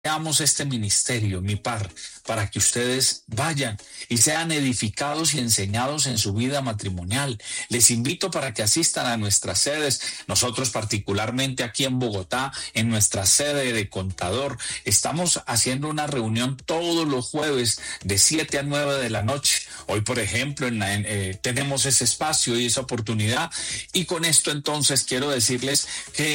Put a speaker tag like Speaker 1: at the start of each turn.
Speaker 1: Creamos este ministerio, Mi Par, para que ustedes vayan y sean edificados y enseñados en su vida matrimonial. Les invito para que asistan a nuestras sedes. Nosotros particularmente aquí en Bogotá, en nuestra sede de Contador, estamos haciendo una reunión todos los jueves de 7 a 9 de la noche. Hoy, por ejemplo, tenemos ese espacio y esa oportunidad. Y con esto entonces quiero decirles que